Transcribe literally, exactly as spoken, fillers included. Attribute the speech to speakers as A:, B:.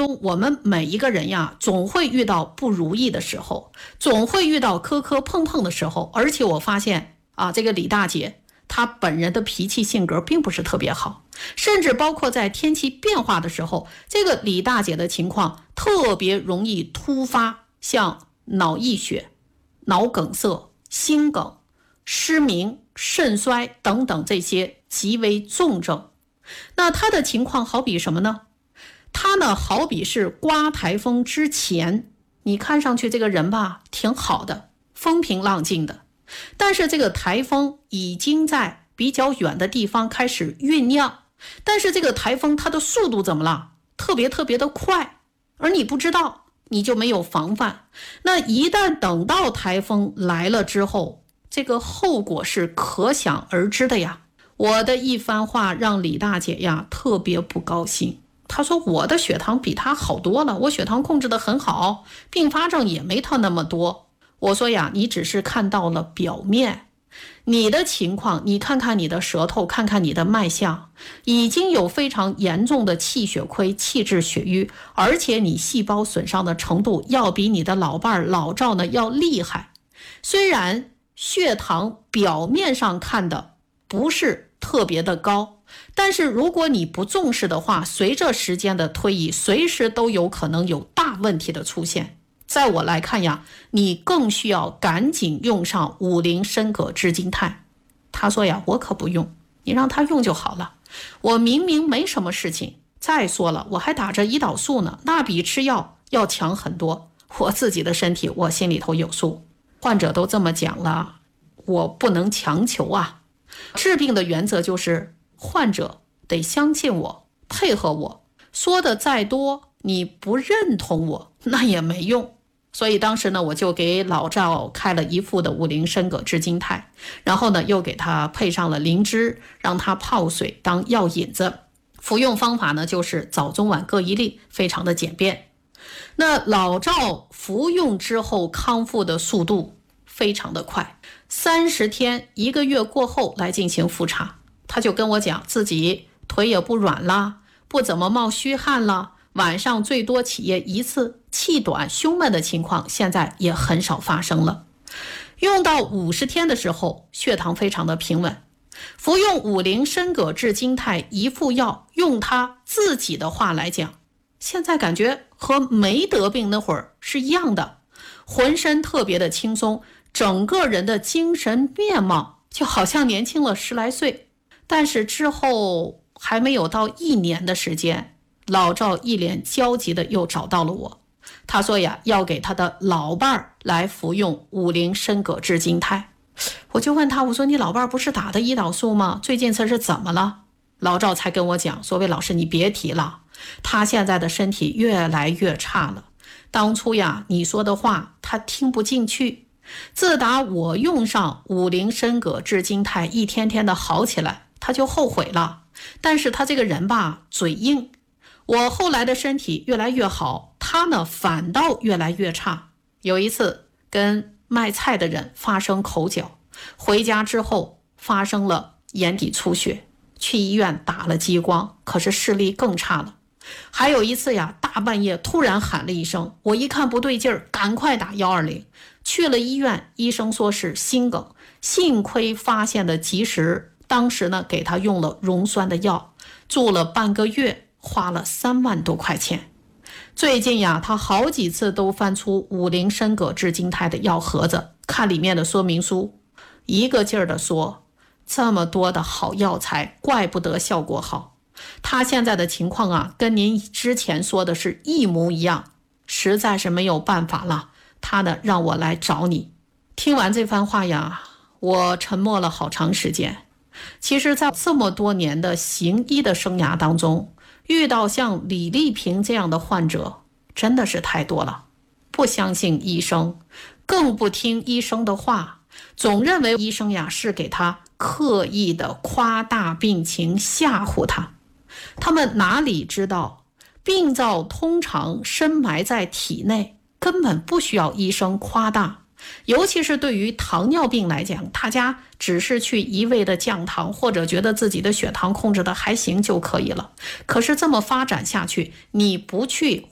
A: 中我们每一个人呀，总会遇到不如意的时候，总会遇到磕磕碰碰的时候。而且我发现啊，这个李大姐她本人的脾气性格并不是特别好，甚至包括在天气变化的时候，这个李大姐的情况特别容易突发，像脑溢血、脑梗塞、心梗、失明、肾衰等等这些极为重症。那她的情况好比什么呢？她呢好比是刮台风之前，你看上去这个人吧挺好的，风平浪静的，但是这个台风已经在比较远的地方开始酝酿，但是这个台风它的速度怎么了？特别特别的快，而你不知道，你就没有防范。那一旦等到台风来了之后，这个后果是可想而知的呀。我的一番话让李大姐呀特别不高兴，她说我的血糖比她好多了，我血糖控制得很好，并发症也没她那么多。我说呀，你只是看到了表面，你的情况，你看看你的舌头，看看你的脉象，已经有非常严重的气血亏、气滞血瘀，而且你细胞损伤的程度要比你的老伴老赵呢要厉害。虽然血糖表面上看的不是特别的高，但是如果你不重视的话，随着时间的推移，随时都有可能有大问题的出现。在我来看呀，你更需要赶紧用上五苓参葛炙金肽。他说呀，我可不用，你让他用就好了，我明明没什么事情，再说了，我还打着胰岛素呢，那比吃药要强很多，我自己的身体我心里头有数，患者都这么讲了，我不能强求啊。治病的原则就是患者得相信我，配合我，说的再多你不认同我那也没用。所以当时呢，我就给老赵开了一副的五苓参葛炙金肽，然后呢又给他配上了灵芝，让他泡水当药引子。服用方法呢就是早中晚各一粒，非常的简便。那老赵服用之后康复的速度非常的快，三十天一个月过后来进行复查，他就跟我讲自己腿也不软啦，不怎么冒虚汗了，晚上最多起夜一次，气短胸闷的情况现在也很少发生了。用到五十天的时候，血糖非常的平稳。服用五苓参葛炙金肽一副药，用他自己的话来讲，现在感觉和没得病那会儿是一样的，浑身特别的轻松，整个人的精神面貌就好像年轻了十来岁。但是之后还没有到一年的时间，老赵一脸焦急的又找到了我，他说呀，要给他的老伴儿来服用五苓参葛炙金肽。我就问他，我说你老伴儿不是打的胰岛素吗？最近这是怎么了？老赵才跟我讲，说魏老师你别提了，他现在的身体越来越差了。当初呀，你说的话他听不进去，自打我用上五苓参葛炙金肽，一天天的好起来，他就后悔了。但是他这个人吧，嘴硬。我后来的身体越来越好，他呢反倒越来越差。有一次跟卖菜的人发生口角，回家之后发生了眼底出血，去医院打了激光，可是视力更差了。还有一次呀，大半夜突然喊了一声，我一看不对劲儿，赶快打一二零，去了医院，医生说是心梗，幸亏发现的及时，当时呢给他用了溶栓的药，住了半个月，花了三万多块钱。最近呀，他好几次都翻出五苓参葛炙金肽的药盒子，看里面的说明书，一个劲儿的说这么多的好药材，怪不得效果好。他现在的情况啊，跟您之前说的是一模一样，实在是没有办法了。他呢，让我来找你。听完这番话呀，我沉默了好长时间。其实在这么多年的行医的生涯当中，遇到像李丽萍这样的患者真的是太多了。不相信医生，更不听医生的话，总认为医生呀是给他刻意的夸大病情，吓唬他。他们哪里知道，病灶通常深埋在体内，根本不需要医生夸大。尤其是对于糖尿病来讲，大家只是去一味的降糖，或者觉得自己的血糖控制的还行就可以了。可是这么发展下去，你不去